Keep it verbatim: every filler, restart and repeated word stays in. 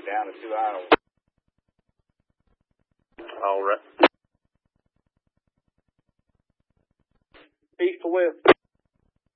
down to two Iowa. All right. East to west.